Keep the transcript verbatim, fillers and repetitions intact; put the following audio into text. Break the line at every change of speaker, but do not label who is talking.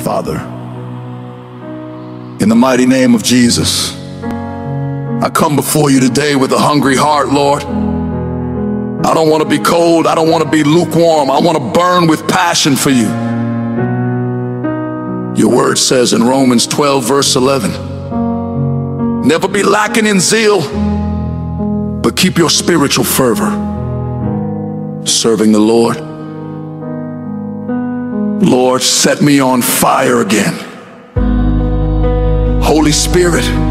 Father, in the mighty name of Jesus, I come before you today with a hungry heart, Lord. I don't want to be cold. I don't want to be lukewarm. I want to burn with passion for you. Your word says in Romans twelve, verse eleven, never be lacking in zeal, but keep your spiritual fervor, serving the Lord. Lord, set me on fire again. Holy Spirit,